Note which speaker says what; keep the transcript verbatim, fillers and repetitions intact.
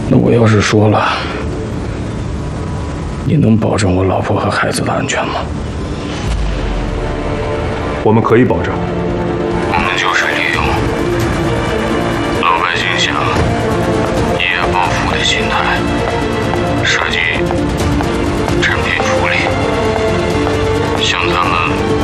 Speaker 1: 那我要是说了，你能保证我老婆和孩子的安全吗？
Speaker 2: 我们可以保证。
Speaker 1: 我们就是利用老百姓想一夜暴富的心态，设计产品福利，向他们